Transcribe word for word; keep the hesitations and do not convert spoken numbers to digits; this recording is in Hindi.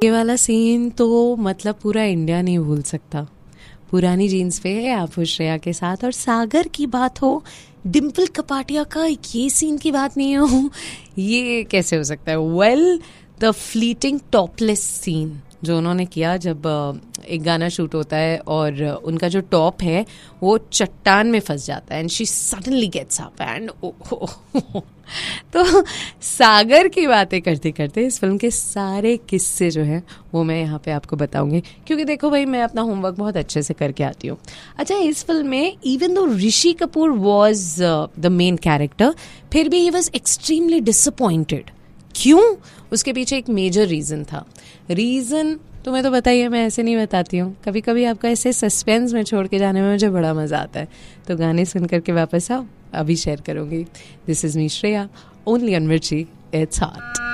ये वाला सीन तो मतलब पूरा इंडिया नहीं भूल सकता। पुरानी जीन्स पे है आप श्रेया के साथ और सागर की बात हो, डिम्पल कपाड़िया का ये सीन की बात नहीं हो, ये कैसे हो सकता है? Well, the fleeting topless scene जो उन्होंने किया जब एक गाना शूट होता है और उनका जो टॉप है वो चट्टान में फंस जाता है and she suddenly gets up and तो सागर की बातें करते करते इस फिल्म के सारे किस्से जो हैं वो मैं यहाँ पे आपको बताऊंगी, क्योंकि देखो भाई मैं अपना होमवर्क बहुत अच्छे से करके आती हूँ। अच्छा, इस फिल्म में even though Rishi Kapoor was the main character, फिर भी ही वॉज एक्सट्रीमली डिसअपॉइंटेड। क्यों? उसके पीछे एक मेजर रीज़न था। रीज़न तुम्हें तो बताइए, मैं ऐसे नहीं बताती हूँ, कभी कभी आपको ऐसे सस्पेंस में छोड़ के जाने में मुझे बड़ा मज़ा आता है। तो गाने सुन करके वापस आओ, अभी शेयर करूँगी। This is me Shreya, only on मिर्ची, इट्स हॉट।